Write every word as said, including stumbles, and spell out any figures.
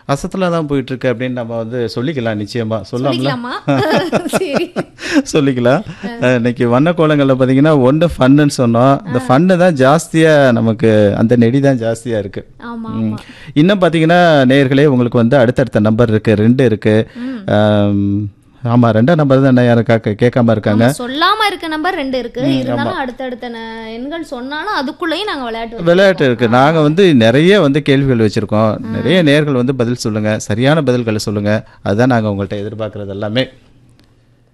அசத்துல தான் போயிட்டு இருக்கு அப்படின்னு நம்ம வந்து சொல்லிக்கலாம். நிச்சயமா சொல்லாமல சொல்லிக்கலாமா? சரி. சொல்லிக்கலாம். அஹ் இன்னைக்கு வண்ண கோலங்கள்ல பார்த்தீங்கன்னா ஒன்று ஃபன்னுன்னு சொன்னோம். இந்த ஃபன்னு தான் ஜாஸ்தியா நமக்கு அந்த நெடி தான் ஜாஸ்தியா இருக்கு. ஆமா ம். ஆமா. இன்னும் பார்த்தீங்கன்னா நேயர்களே உங்களுக்கு வந்து அடுத்தடுத்த நம்பர் இருக்கு, ரெண்டு இருக்கு. ம். ஆம், ஆமா ரெண்டாம் நம்பர் தான் யாரும் கேட்க கேட்காம இருக்காங்க. ஆமா, சொல்லாம இருக்க நம்பர் ரெண்டு இருக்கு. இருந்தாலும் அடுத்தடுத்த ந- எண்கள் சொன்னாலும் அதுக்குள்ளேயும் நாங்க விளையாட்டு விளையாட்டு இருக்கு. நாங்க வந்து நிறைய வந்து கேள்விகள் வச்சிருக்கோம். நிறைய நேயர்கள் வந்து பதில் சொல்லுங்க, சரியான பதில்களை சொல்லுங்க. அதுதான் நாங்க உங்கள்கிட்ட எதிர்பார்க்கறது எல்லாமே.